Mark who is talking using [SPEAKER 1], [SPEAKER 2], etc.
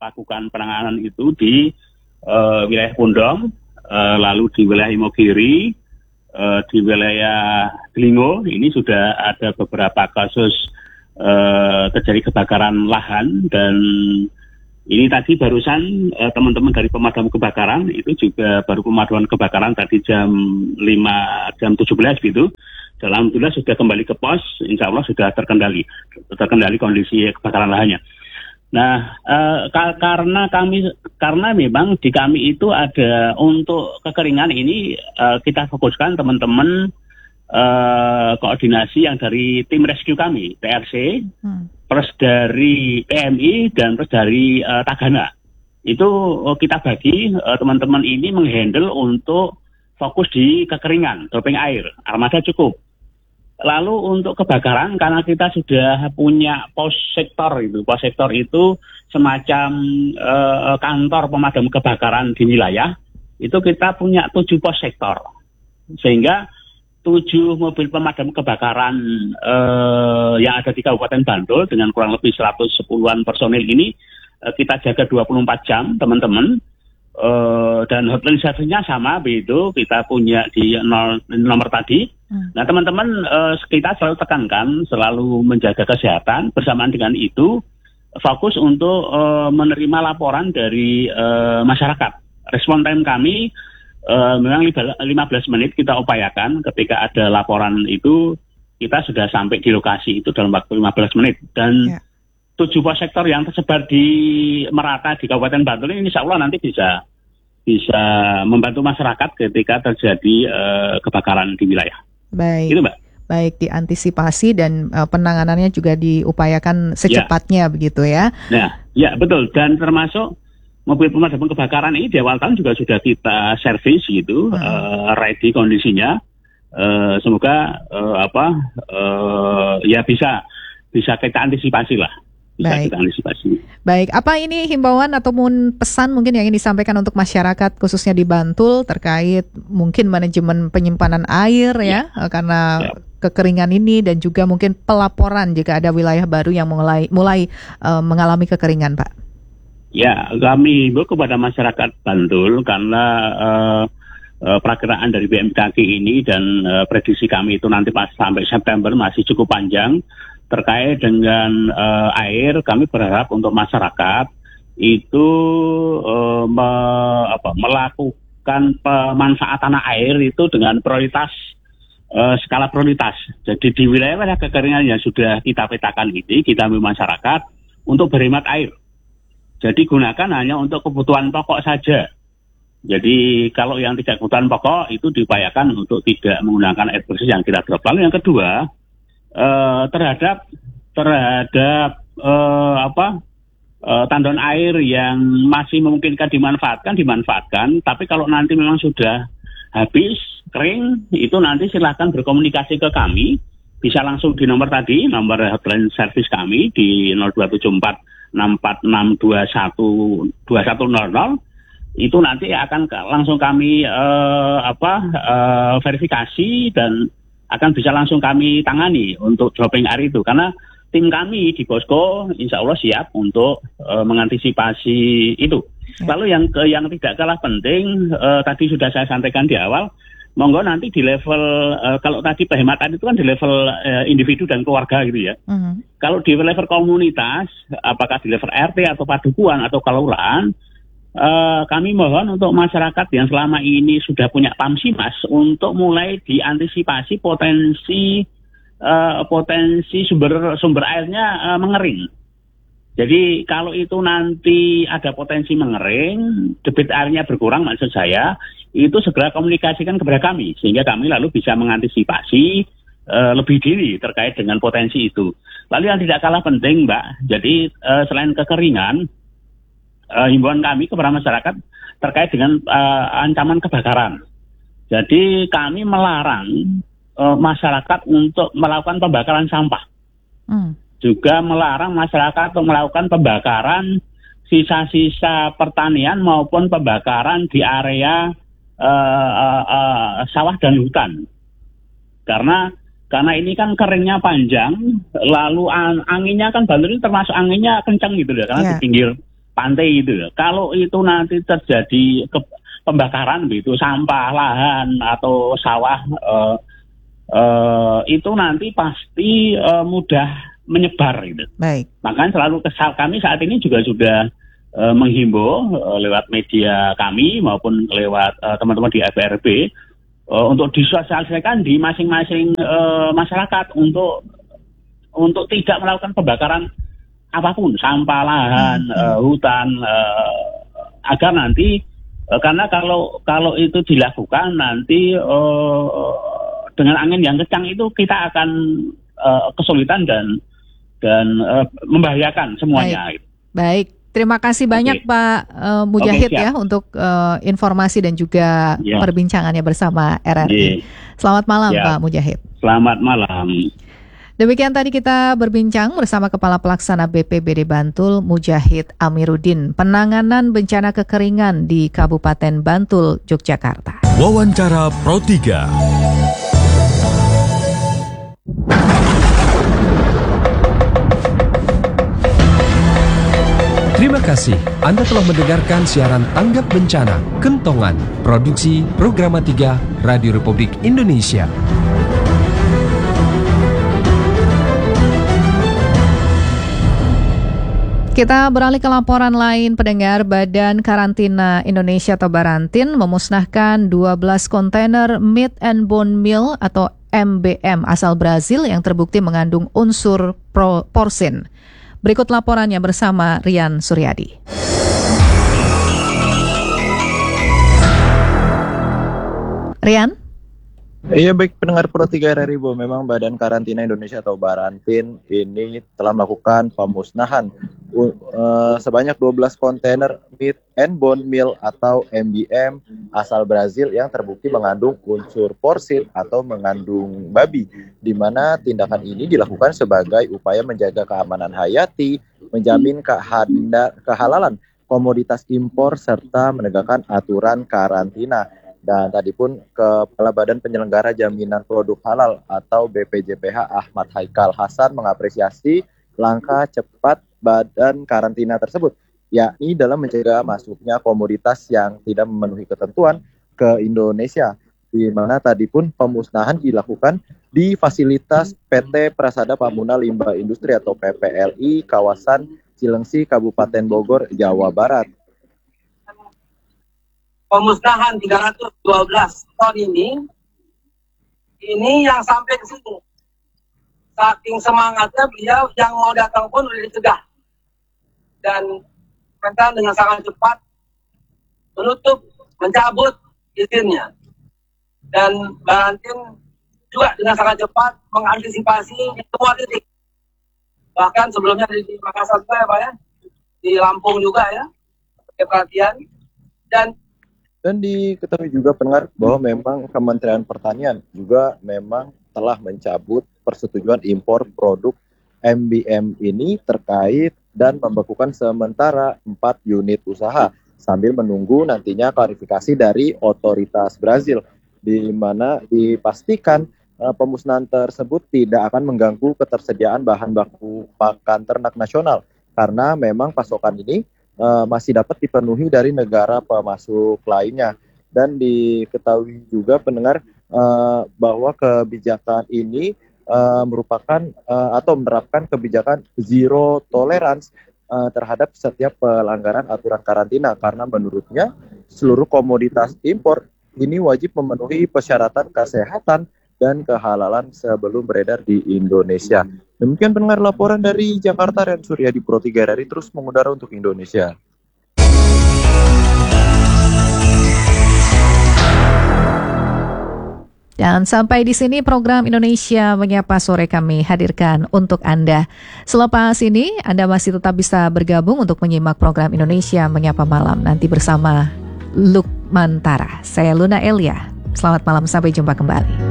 [SPEAKER 1] lakukan penanganan itu di wilayah Pundong, lalu di wilayah Imogiri, di wilayah Delingo. Ini sudah ada beberapa kasus terjadi kebakaran lahan, dan ini tadi barusan teman-teman dari pemadam kebakaran itu juga baru pemadaman kebakaran tadi jam 17 gitu. Alhamdulillah sudah kembali ke pos, insya Allah sudah terkendali kondisi kebakaran lahannya. Nah, karena memang di kami itu ada untuk kekeringan ini kita fokuskan teman-teman koordinasi yang dari tim rescue kami, TRC, plus dari PMI dan plus dari Tagana. Itu kita bagi teman-teman ini menghandle untuk fokus di kekeringan, dropping air, armada cukup. Lalu untuk kebakaran, karena kita sudah punya pos sektor itu semacam kantor pemadam kebakaran di wilayah, itu kita punya 7 pos sektor. Sehingga 7 mobil pemadam kebakaran yang ada di Kabupaten Bantul dengan kurang lebih 110-an personil ini kita jaga 24 jam, teman-teman. Dan hotline service-nya sama begitu, kita punya di nomor tadi. Nah, teman-teman, kita selalu tekankan selalu menjaga kesehatan. Bersamaan dengan itu fokus untuk menerima laporan dari masyarakat. Respon time kami memang 15 menit kita upayakan. Ketika ada laporan itu kita sudah sampai di lokasi itu dalam waktu 15 menit. Dan 7 pos sektor yang tersebar di merata di Kabupaten Bantul ini insya Allah nanti bisa membantu masyarakat ketika terjadi kebakaran di wilayah.
[SPEAKER 2] Baik.
[SPEAKER 1] Itu, Mbak.
[SPEAKER 2] Baik, diantisipasi dan penanganannya juga diupayakan secepatnya begitu ya.
[SPEAKER 1] Nah, ya betul, dan termasuk mobil pemadam kebakaran ini di awal tahun juga sudah kita servis gitu, ready kondisinya. Semoga ya bisa kita antisipasi lah.
[SPEAKER 2] Baik. Baik, apa ini himbauan ataupun pesan mungkin yang ingin disampaikan untuk masyarakat khususnya di Bantul terkait mungkin manajemen penyimpanan air ya karena kekeringan ini, dan juga mungkin pelaporan jika ada wilayah baru yang mulai mengalami kekeringan, Pak?
[SPEAKER 1] Ya, kami himbau kepada masyarakat Bantul karena perakiraan dari BMKG ini dan prediksi kami itu nanti pas sampai September masih cukup panjang. Terkait dengan air, kami berharap untuk masyarakat itu melakukan pemanfaatan air itu dengan prioritas, skala prioritas. Jadi di wilayah kekeringan yang sudah kita petakan ini, kita ambil masyarakat untuk berhemat air. Jadi gunakan hanya untuk kebutuhan pokok saja. Jadi kalau yang tidak kebutuhan pokok itu diupayakan untuk tidak menggunakan air bersih yang kita drop. Lalu yang kedua, terhadap tandon air yang masih memungkinkan dimanfaatkan. Tapi kalau nanti memang sudah habis, kering, itu nanti silakan berkomunikasi ke kami. Bisa langsung di nomor tadi, nomor hotline service kami di 0274 646 2100. Itu nanti akan langsung kami verifikasi dan akan bisa langsung kami tangani untuk dropping air itu, karena tim kami di Posko insya Allah siap untuk mengantisipasi itu. Lalu yang tidak kalah penting, tadi sudah saya sampaikan di awal, monggo nanti di level kalau tadi penghematan itu kan di level individu dan keluarga gitu ya. Kalau di level komunitas, apakah di level RT atau padukuhan atau kelurahan, kami mohon untuk masyarakat yang selama ini sudah punya Pamsimas untuk mulai diantisipasi potensi sumber airnya mengering. Jadi kalau itu nanti ada potensi mengering, debit airnya berkurang maksud saya, itu segera komunikasikan kepada kami sehingga kami lalu bisa mengantisipasi lebih dini terkait dengan potensi itu. Lalu yang tidak kalah penting, Mbak, jadi selain kekeringan, himbauan kami kepada masyarakat terkait dengan ancaman kebakaran. Jadi kami melarang masyarakat untuk melakukan pembakaran sampah. Juga melarang masyarakat untuk melakukan pembakaran sisa-sisa pertanian maupun pembakaran di area sawah dan hutan. Karena ini kan keringnya panjang, lalu anginnya kan Bantul ini termasuk anginnya kencang gitu ya, karena di pantai itu. Kalau itu nanti terjadi pembakaran begitu, sampah lahan atau sawah, itu nanti pasti mudah menyebar gitu.
[SPEAKER 2] Baik.
[SPEAKER 1] Makanya selalu kami saat ini juga sudah menghimbau lewat media kami maupun lewat teman-teman di FRB untuk disosialisasikan di masing-masing masyarakat untuk tidak melakukan pembakaran apapun, sampah lahan, hutan, agar nanti karena kalau itu dilakukan nanti dengan angin yang kencang itu kita akan kesulitan dan membahayakan semuanya.
[SPEAKER 2] Baik. Terima kasih banyak Pak Mujahid ya untuk informasi dan juga perbincangannya bersama RRI. Selamat malam Pak Mujahid.
[SPEAKER 1] Selamat malam.
[SPEAKER 2] Demikian tadi kita berbincang bersama Kepala Pelaksana BPBD Bantul Mujahid Amiruddin, penanganan bencana kekeringan di Kabupaten Bantul, Yogyakarta.
[SPEAKER 3] Wawancara Pro 3. Terima kasih Anda telah mendengarkan siaran Tanggap Bencana Kentongan, produksi Programa 3 Radio Republik Indonesia.
[SPEAKER 2] Kita beralih ke laporan lain, pendengar. Badan Karantina Indonesia atau Barantin memusnahkan 12 kontainer meat and bone meal atau MBM asal Brazil yang terbukti mengandung unsur porsin. Berikut laporannya bersama Rian Suryadi. Rian?
[SPEAKER 4] Iya, baik pendengar Pro 3 RRI, memang Badan Karantina Indonesia atau Barantin ini telah melakukan pemusnahan sebanyak 12 kontainer meat and bone meal atau MBM asal Brazil yang terbukti mengandung unsur porsin atau mengandung babi, di mana tindakan ini dilakukan sebagai upaya menjaga keamanan hayati, menjamin kehalalan komoditas impor serta menegakkan aturan karantina. Dan tadi pun Kepala Badan Penyelenggara Jaminan Produk Halal atau BPJPH Ahmad Haikal Hasan mengapresiasi langkah cepat badan karantina tersebut, yakni dalam mencegah masuknya komoditas yang tidak memenuhi ketentuan ke Indonesia, di mana tadi pun pemusnahan dilakukan di fasilitas PT Prasada Pamuna Limbah Industri atau PPLI kawasan Cilengsi, Kabupaten Bogor, Jawa Barat.
[SPEAKER 5] Pemusnahan 312 ton ini yang sampai ke sini. Saking semangatnya beliau yang mau datang pun udah dicegah. Dan mereka dengan sangat cepat mencabut izinnya. Dan Barantin juga dengan sangat cepat mengantisipasi di semua titik. Bahkan sebelumnya di Makassar juga ya Pak ya, di Lampung juga ya, pakai perhatian.
[SPEAKER 4] Dan diketahui juga pendengar bahwa memang Kementerian Pertanian juga memang telah mencabut persetujuan impor produk MBM ini terkait dan membekukan sementara 4 unit usaha sambil menunggu nantinya klarifikasi dari otoritas Brazil, di mana dipastikan pemusnahan tersebut tidak akan mengganggu ketersediaan bahan baku pakan ternak nasional karena memang pasokan ini masih dapat dipenuhi dari negara pemasok lainnya. Dan diketahui juga pendengar bahwa kebijakan ini merupakan atau menerapkan kebijakan zero tolerance terhadap setiap pelanggaran aturan karantina, karena menurutnya seluruh komoditas impor ini wajib memenuhi persyaratan kesehatan dan kehalalan sebelum beredar di Indonesia. Demikian pendengar laporan dari Jakarta, Rian Suryadi Pro 3 RRI terus mengudara untuk Indonesia.
[SPEAKER 2] Dan sampai di sini program Indonesia Menyapa Sore kami hadirkan untuk Anda. Selepas ini Anda masih tetap bisa bergabung untuk menyimak program Indonesia Menyapa Malam nanti bersama Lukman Tara. Saya Luna Elia. Selamat malam, sampai jumpa kembali.